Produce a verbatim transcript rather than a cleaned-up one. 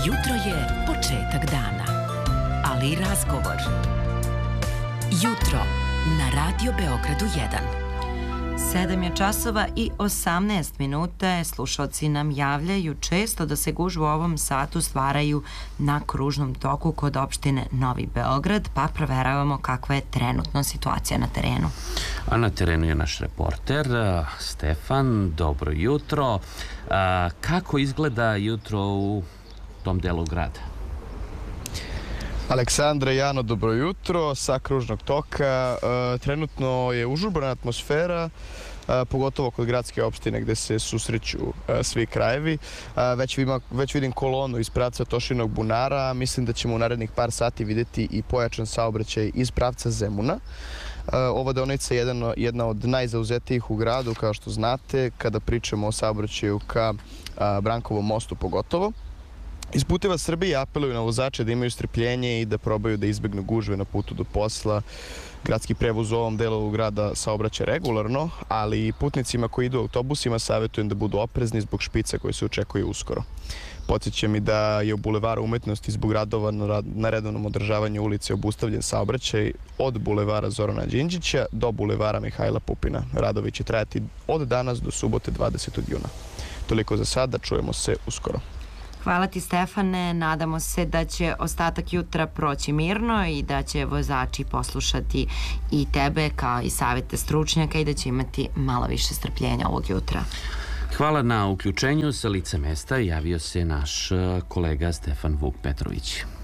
Jutro je početak dana, ali i razgovor. Jutro na Radio Beogradu jedan. Sedam je časova i osamnaest minuta. Slušalci nam javljaju često da se gužve u ovom satu stvaraju na kružnom toku kod opštine Novi Beograd, pa proveravamo kakva je trenutno situacija na terenu. A na terenu je naš reporter Stefan. Dobro jutro. A, kako izgleda jutro u tom delu grada? Aleksandra, Jano, dobro jutro sa kružnog toka. E, trenutno je užurbana atmosfera, e, pogotovo kod gradske opštine gde se susreću e, svi krajevi. E, već, ima, već vidim kolonu iz pravca Tošinog bunara. Mislim da ćemo u narednih par sati vidjeti i pojačan saobraćaj iz pravca Zemuna. E, ova deonica je jedan, jedna od najzauzetijih u gradu, kao što znate, kada pričamo o saobraćaju ka a, Brankovom mostu pogotovo. Iz Puteva Srbije apeluju na vozače da imaju strpljenje i da probaju da izbegnu gužve na putu do posla. Gradski prevoz u ovom delu grada saobraća regularno, ali i putnicima koji idu autobusima savjetujem da budu oprezni zbog špica koji se očekuju uskoro. Podsjećam i da je u Bulevaru umetnosti zbog radova na redovnom održavanju ulice obustavljen saobraćaj od Bulevara Zorana Đinđića do Bulevara Mihajla Pupina. Radovi će trajati od danas do subote dvadesetog juna. Toliko za sada, čujemo se uskoro. Hvala ti, Stefane. Nadamo se da će ostatak jutra proći mirno i da će vozači poslušati i tebe kao i savjete stručnjaka i da će imati malo više strpljenja ovog jutra. Hvala na uključenju. Sa lice mesta javio se naš kolega Stefan Vuk Petrović.